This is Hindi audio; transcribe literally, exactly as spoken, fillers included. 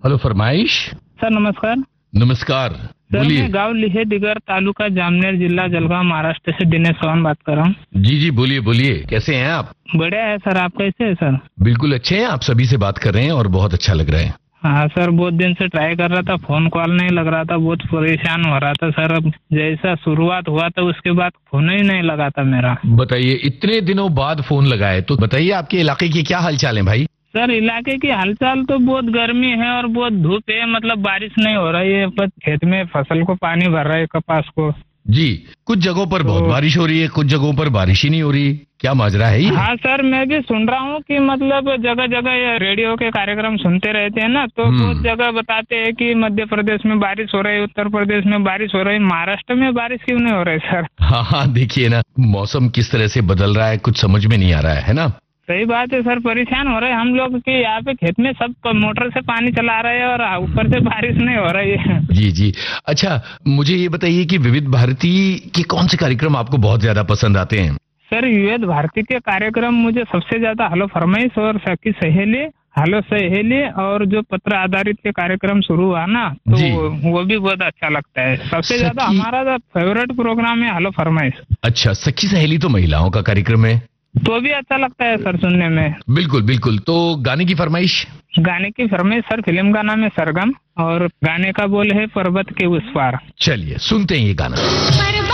हेलो फरमाइश। सर नमस्कार। नमस्कार, सर बोलिए। मैं गांव लिहे दिगर तालुका जामनेर जिला जलगांव महाराष्ट्र से दिनेश चौहान बात कर रहा हूँ। जी जी बोलिए बोलिए, कैसे हैं आप? बढ़िया है सर, आप कैसे हैं सर? बिल्कुल अच्छे हैं, आप सभी से बात कर रहे हैं और बहुत अच्छा लग रहा है। हाँ सर, बहुत दिन से ट्राई कर रहा था, फोन कॉल नहीं लग रहा था, बहुत परेशान हो रहा था सर। अब जैसा शुरुआत हुआ था उसके बाद फोन ही नहीं लगा था मेरा। बताइए, इतने दिनों बाद फोन लगाए तो बताइए आपके इलाके की क्या हालचाल है भाई? सर इलाके की हालचाल तो बहुत गर्मी है और बहुत धूप है, मतलब बारिश नहीं हो रही है, बस खेत में फसल को पानी भर रहा है, कपास को। जी, कुछ जगहों पर बहुत तो- बारिश हो रही है, कुछ जगहों पर बारिश ही नहीं हो रही। क्या माजरा है ये? हाँ सर, मैं भी सुन रहा हूँ कि मतलब जगह जगह ये रेडियो के कार्यक्रम सुनते रहते हैं ना, तो हम्म। बहुत जगह बताते हैं कि मध्य प्रदेश में बारिश हो रही है, उत्तर प्रदेश में बारिश हो रही है, महाराष्ट्र में बारिश क्यों नहीं हो रही सर? हाँ हाँ, देखिए ना, मौसम किस तरह से बदल रहा है, कुछ समझ में नहीं आ रहा है ना। सही बात है सर, परेशान हो रहे हैं हम लोग कि यहाँ पे खेत में सब मोटर से पानी चला रहे हैं और ऊपर से बारिश नहीं हो रही है। जी जी। अच्छा, मुझे ये बताइए कि विविध भारती के कौन से कार्यक्रम आपको बहुत ज्यादा पसंद आते हैं? सर विविध भारती के कार्यक्रम मुझे सबसे ज्यादा हेलो फरमाइश और सखी सहेली, हेलो सहेली और जो पत्र आधारित के कार्यक्रम शुरू हुआ ना, तो जी। वो भी बहुत अच्छा लगता है। सबसे ज्यादा सखी- हमारा फेवरेट प्रोग्राम है हेलो फरमाइश। अच्छा, सखी सहेली तो महिलाओं का कार्यक्रम है। तो भी अच्छा लगता है सर सुनने में। बिल्कुल बिल्कुल। तो गाने की फरमाइश? गाने की फरमाइश सर, फिल्म का नाम है सरगम और गाने का बोल है पर्वत के उस पार। चलिए सुनते हैं ये गाना।